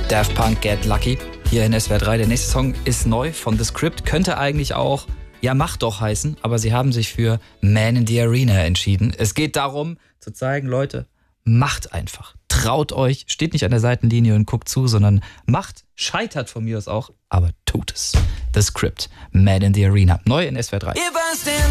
Daft Punk, Get Lucky. Hier in SWR 3. Der nächste Song ist neu von The Script. Könnte eigentlich auch Ja Mach doch heißen, aber sie haben sich für Man in the Arena entschieden. Es geht darum, zu zeigen, Leute, macht einfach. Traut euch, steht nicht an der Seitenlinie und guckt zu, sondern macht, scheitert von mir aus auch, aber tut es. The Script, Man in the Arena. Neu in SWR 3.